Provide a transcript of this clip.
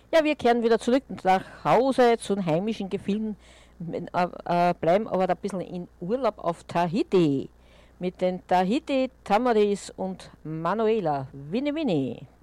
Ja, wir kehren wieder zurück nach Hause zu den heimischen Gefilden, bleiben aber da ein bisschen in Urlaub auf Tahiti mit den Tahiti Tamaris und Manuela Winnie Winnie.